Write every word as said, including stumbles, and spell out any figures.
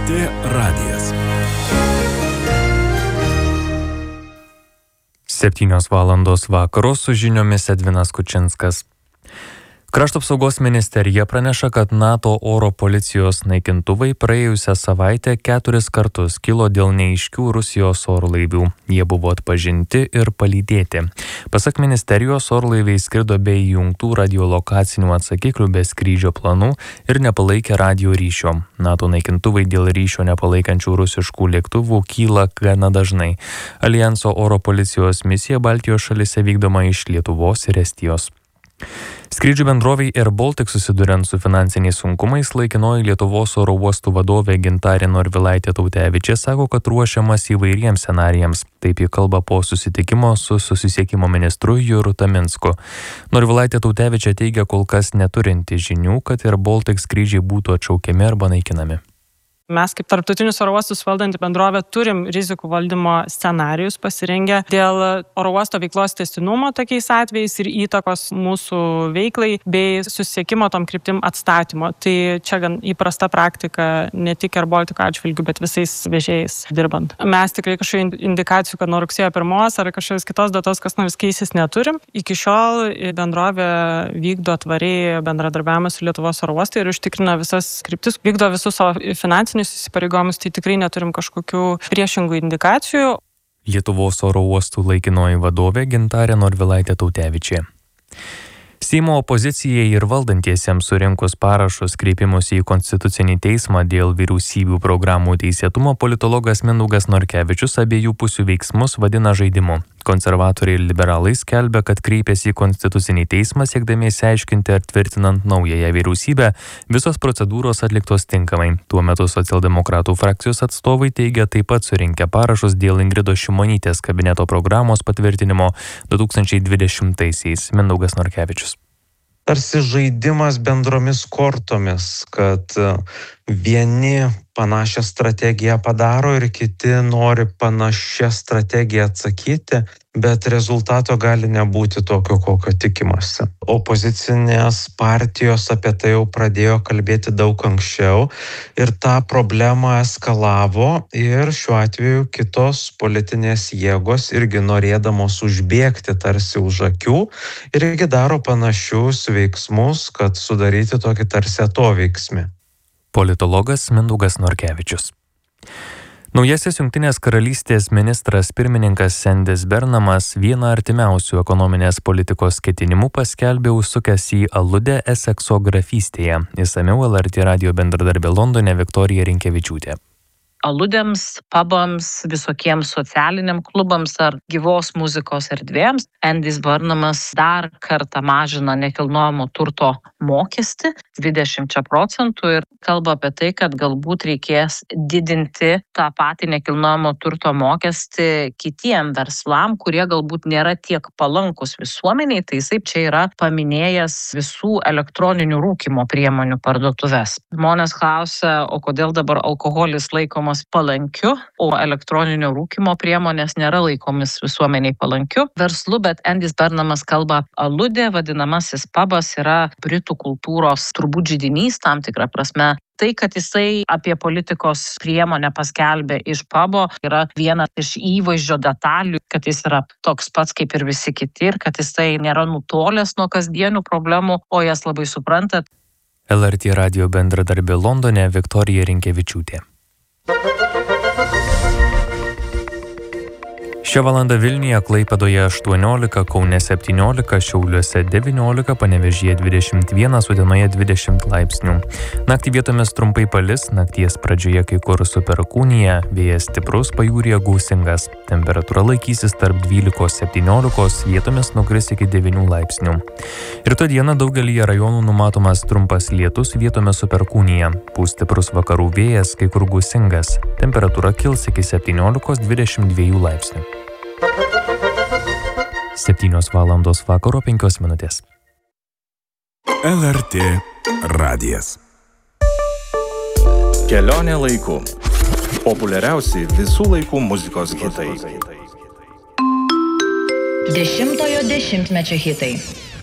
T radijas. Septynios valandos vakaro su žiniomis Edvinas Kučinskas. Krašto apsaugos ministerija praneša, kad NATO oro policijos naikintuvai praėjusią savaitę keturis kartus kilo dėl neaiškių Rusijos orlaivių. Jie buvo atpažinti ir palydėti. Pasak ministerijos, orlaiviai skrido be įjungtų radiolokacinių atsakiklių, be skrydžio planų ir nepalaikė radio ryšio. NATO naikintuvai dėl ryšio nepalaikančių rusiškų lėktuvų kyla gana dažnai. Aljanso oro policijos misija Baltijos šalyse vykdoma iš Lietuvos ir Estijos. Skrydžių bendrovei Air Baltic susiduriant su finansiniais sunkumais, laikinoji Lietuvos oro uostų vadovė Gintarė Norvilaitė Tautevičė sako, kad ruošiamas įvairiems scenarijams. Taip ji kalba po susitikimo su susisiekimo ministru Juru Taminsku. Norvilaitė Tautevičė teigia kol kas neturinti žinių, kad Air Baltic skrydžiai būtų atšaukiami arba naikinami. Mes kaip tarptautinius oro uostus valdanti bendrovė turim rizikų valdymo scenarijus pasirengę dėl oro uosto veiklos tęstinumo tokiais atvejais ir įtakos mūsų veiklai bei susisiekimo tom kryptim atstatymo. Tai čia gan įprasta praktika ne tik Air Baltic atžvilgiu, bet visais vežėjais dirbant. Mes tikrai kažkokių indikacijų, kad nuo rugsėjo pirmos ar kažkokios kitos datos kas nors keisis neturim. Iki šiol bendrovė vykdo tvariai bendradarbiavimą su Lietuvos oro uostai ir užtikrina visas kryptis, vykdo visus savo finansinius įsipareigojimus, tai tikrai neturim kažkokių priešingų indikacijų. Lietuvos oro uostų laikinoji vadovė Gintarė Norvilaitė Tautevičė. Seimo opozicijai ir valdantiesiems surinkus parašus kreipimusi į Konstitucinį teismą dėl vyriausybių programų teisėtumo, politologas Mindaugas Norkevičius abiejų pusių veiksmus vadina žaidimu. Konservatoriai ir liberalai skelbia, kad kreipėsi į Konstitucinį teismą siekdami išsiaiškinti ar tvirtinant naująją vyriausybę visos procedūros atliktos tinkamai. Tuo metu socialdemokratų frakcijos atstovai teigia taip pat surinkę parašus dėl Ingridos Šimonytės kabineto programos patvirtinimo du tūkstančiai dvidešimtaisiais. Mindaugas Norkevičius. Tarsi žaidimas bendromis kortomis, kad vieni panašią strategiją padaro ir kiti nori panašią strategiją atsakyti, bet rezultato gali nebūti tokio, kokio tikimasi. Opozicinės partijos apie tai jau pradėjo kalbėti daug anksčiau ir tą problemą eskalavo ir šiuo atveju kitos politinės jėgos irgi norėdamos užbėgti tarsi už akių irgi daro panašius veiksmus, kad sudaryti tokį tarsi atoveiksmį. Politologas Mindaugas Norkevičius. Naujasis Jungtinės karalystės ministras pirmininkas Sandis Bernamas vieną artimiausių ekonominės politikos ketinimų paskelbė užsukęs į aludę Esekso grafystėje. Išsamiau L R T radijo bendradarbė Londone Viktorija Rinkevičiūtė. Aludėms, pubams, visokiems socialiniam klubams ar gyvos muzikos erdvėms. Sandis Bernamas dar kartą mažina nekilnojamo turto mokestį dvidešimt procentų ir kalba apie tai, kad galbūt reikės didinti tą patį nekilnojamo turto mokestį kitiem verslam, kurie galbūt nėra tiek palankus visuomeniai. Tai jisai čia yra paminėjęs visų elektroninių rūkymo priemonių parduotuves. Žmonės klausia, o kodėl dabar alkoholis laikomas palankiu, o elektroninio rūkymo priemonės nėra laikomis visuomeniai palankiu verslu, bet Sandis Bernamas kalba aludė, vadinamasis pubas yra britų kultūros turbūt židinys tam tikrą prasme. Tai, kad jisai apie politikos priemonę paskelbė iš pubo, yra viena iš įvaizdžio detalių, kad jis yra toks pats kaip ir visi kiti ir kad jisai nėra nutolęs nuo kasdienių problemų, o jas labai supranta. L R T radijo bendradarbė Londone Viktorija Rinkevičiūtė. Šią valandą Vilniuje, Klaipėdoje aštuoniolika, Kaune septyniolika, Šiauliuose devyniolika, Panevėžyje dvidešimt vienas, Utenoje dvidešimt laipsnių. Naktį vietomis trumpai palis, nakties pradžioje kai kur su perkūnija, vėjas stiprus, pajūryje gūsingas. Temperatūra laikysis tarp dvylikos septyniolikos, vietomis nukris iki devynių laipsnių. Rytoj dieną daugelyje rajonų numatomas trumpas lietus, vietomis su perkūnija. Pūs stiprus vakarų vėjas, kai kur gūsingas. Temperatūra kils iki septyniolikos dvidešimt dviejų laipsnių. Septynios valandos vakaro penkios minutės. L R T radijas. Kelionė laiku. Populiariausi visų laikų muzikos hitai. Dešimtojo dešimtmečio hitai.